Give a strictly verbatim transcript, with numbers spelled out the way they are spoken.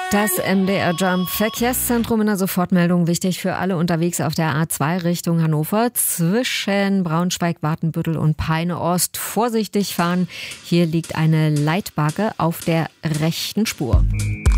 Das M D R Jump Verkehrszentrum in der Sofortmeldung, wichtig für alle unterwegs auf der A zwei Richtung Hannover zwischen Braunschweig, Watenbüttel und Peine Ost. Vorsichtig fahren, hier liegt eine Leitbacke auf der rechten Spur.